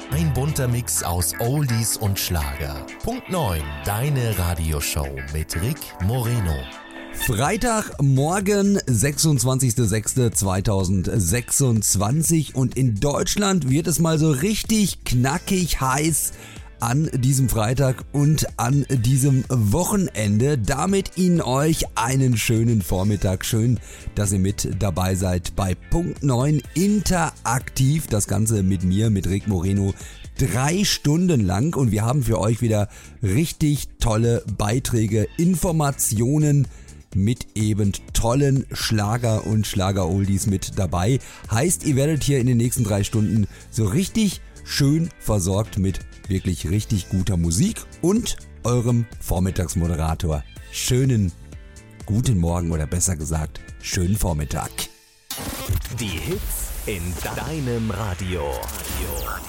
Ein bunter Mix aus Oldies und Schlager. Punkt 9, deine Radioshow mit Rick Moreno. Freitagmorgen, 26.06.2026 und in Deutschland wird es mal so richtig knackig heiß an diesem Freitag und an diesem Wochenende. Damit Ihnen euch einen schönen Vormittag. Schön, dass ihr mit dabei seid bei Punkt 9 interaktiv. Das Ganze mit mir, mit Rick Moreno, 3 Stunden lang und wir haben für euch wieder richtig tolle Beiträge, Informationen mit eben tollen Schlager und Schlager-Oldies mit dabei. Heißt, ihr werdet hier in den nächsten 3 Stunden so richtig schön versorgt mit wirklich richtig guter Musik und eurem Vormittagsmoderator. Schönen guten Morgen oder besser gesagt, schönen Vormittag. Die Hits in deinem Radio.